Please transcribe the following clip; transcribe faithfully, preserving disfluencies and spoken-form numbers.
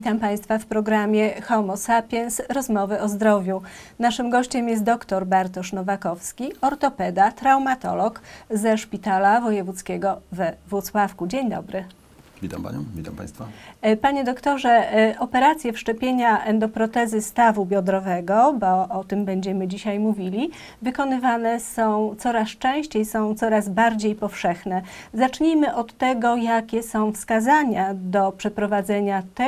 Witam Państwa w programie Homo Sapiens – Rozmowy o zdrowiu. Naszym gościem jest dr Bartosz Nowakowski, ortopeda, traumatolog ze Szpitala Wojewódzkiego we Włocławku. Dzień dobry. Witam Panią, witam Państwa. Panie doktorze, operacje wszczepienia endoprotezy stawu biodrowego, bo o tym będziemy dzisiaj mówili, wykonywane są coraz częściej, są coraz bardziej powszechne. Zacznijmy od tego, jakie są wskazania do przeprowadzenia tego